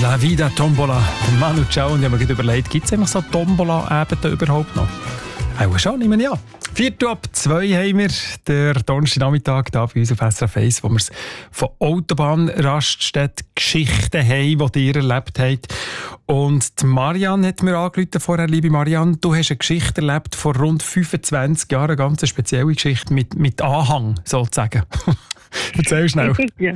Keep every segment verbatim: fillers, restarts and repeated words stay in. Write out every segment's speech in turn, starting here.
La Vida Tombola von Manu Chao. Und ich habe mir überlegt, gibt es eigentlich so Tombola-Abende überhaupt noch? Auch schon, nehme ich an. Viertel ab zwei haben wir der Donnerstagnachmittag hier bei uns auf S R F eins, wo wir es von Autobahnraststätten-Geschichten haben, die ihr erlebt habt. Und die Marianne hat mir angerufen vorher. Liebe Marianne, du hast eine Geschichte erlebt vor rund fünfundzwanzig Jahren, eine ganz spezielle Geschichte mit, mit Anhang, sozusagen. Erzähl schnell. Ja.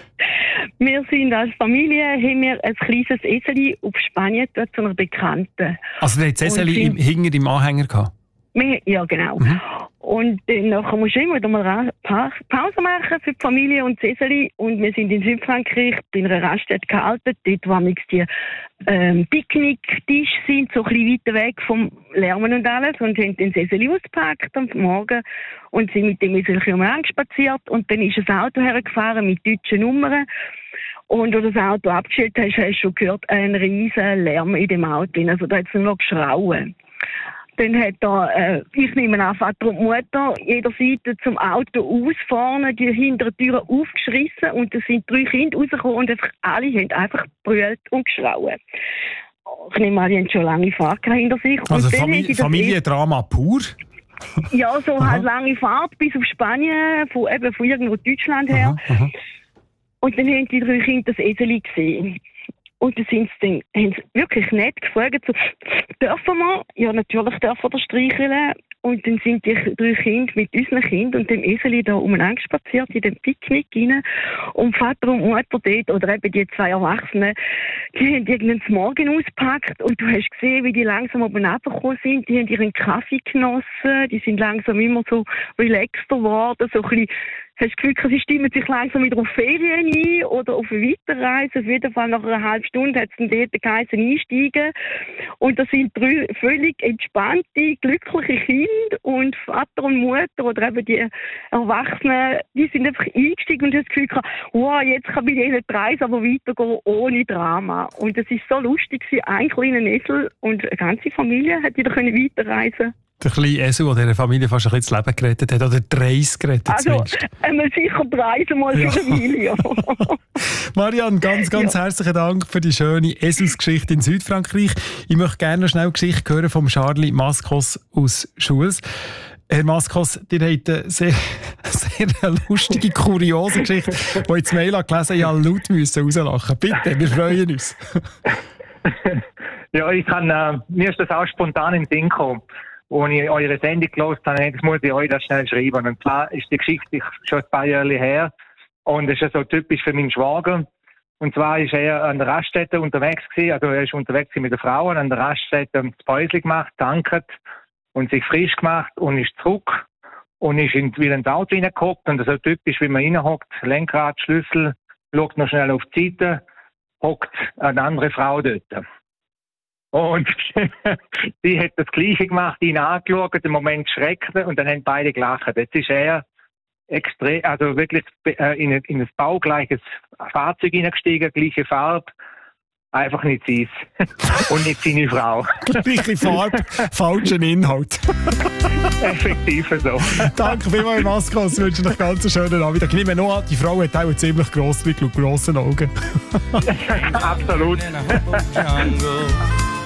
Wir sind als Familie, haben wir ein kleines Eseli auf Spanien dort zu einer Bekannten. Also ihr habt das Eseli im, hinter im Anhänger gehabt? Wir, ja, genau. Mhm. Und dann nachher musst du immer wieder mal Pa- Pause machen für die Familie und das Eseli. Und wir sind in Südfrankreich bei einer Raststätte gehalten, dort wo die ähm, Picknicktische sind, so ein bisschen weiter weg vom Lärmen und alles. Und haben dann das Eseli ausgepackt am Morgen und sind mit dem Eseli umeinander spaziert. Und dann ist ein Auto hergefahren mit deutschen Nummern. Und als du das Auto abgestellt hast, hast du schon gehört, einen riesen Lärm in dem Auto. Also da hat es nur noch geschrauen. Dann hat da, äh, ich nehme an, Vater und Mutter jeder Seite zum Auto aus, vorne die hinteren Türen aufgeschrissen und da sind drei Kinder rausgekommen und einfach, alle haben einfach brüllt und geschrauen. Ich nehme an, die haben schon lange Fahrt hinter sich. Also Famili- Familiendrama pur? Ja, so aha. halt lange Fahrt bis auf Spanien, von, eben von irgendwo Deutschland her. Aha, aha. Und dann haben die drei Kinder das Eseli gesehen. Und dann sind sie dann, haben sie wirklich nett gefragt, so, dürfen wir? Ja, natürlich dürfen wir streicheln. Und dann sind die drei Kinder mit unseren Kindern und dem Eseli da umeinander spaziert in den Picknick rein. Und Vater und Mutter dort, oder eben die zwei Erwachsenen, die haben irgendeinen Morgen ausgepackt und du hast gesehen, wie die langsam oben runtergekommen sind. Die haben ihren Kaffee genossen, die sind langsam immer so relaxter geworden, so ein bisschen. Hast du das Gefühl, sie stimmen sich langsam wieder auf Ferien ein oder auf eine Weiterreise? Auf jeden Fall nach einer halben Stunde hat es dann dort geheißen, einsteigen. Und das sind drei völlig entspannte, glückliche Kinder und Vater und Mutter oder eben die Erwachsenen, die sind einfach eingestiegen und haben das Gefühl gehabt, wow, jetzt kann bei ihnen die Reise aber weitergehen ohne Drama. Und es ist so lustig, ein kleiner Esel und eine ganze Familie hat wieder weiterreisen. Der kleine Esel, der dieser Familie fast ein bisschen das Leben gerettet hat, oder die Reise gerettet also, zumindest. Also, sicher die Reise mal ja. für die Familie. Marianne, ganz, ganz ja. herzlichen Dank für die schöne Eselsgeschichte in Südfrankreich. Ich möchte gerne noch schnell eine Geschichte hören von Charlie Maskos aus Schulz. Herr Maskos, ihr habt eine sehr, sehr lustige, kuriose Geschichte, die ich das Mail gelesen habe, ich habe laut müssen rauslachen. Bitte, wir freuen uns. Ja, ich kann, äh, mir ist das auch spontan in den Sinn gekommen. Als ich eure Sendung gehört habe, das muss ich euch das schnell schreiben. Und zwar ist die Geschichte schon ein paar Jahre her. Und das ist ja so typisch für meinen Schwager. Und zwar ist er an der Raststätte unterwegs gewesen. Also er ist unterwegs mit der Frau an der Raststätte das Päuschen gemacht, tanket und sich frisch gemacht und ist zurück. Und ist in, wieder ins Auto reingehockt. Und das ist so typisch, wie man reinhockt. Lenkrad, Schlüssel, schaut noch schnell auf die Seite, hockt eine andere Frau dort. Und sie hat das Gleiche gemacht, ihn angeschaut, im Moment schreckt und dann haben beide gelacht. Jetzt ist er extrem, also wirklich in ein, in ein baugleiches Fahrzeug hineingestiegen, gleiche Farbe, einfach nicht sie und nicht seine Frau. Gleiche Farbe, falschen Inhalt. Effektiv so. Danke vielmals, Maskos. Ich wünsche euch ganz einen schönen Abend. Ich nehme noch an, die Frau hat auch einen ziemlich grossen Blick und grossen Augen. Absolut.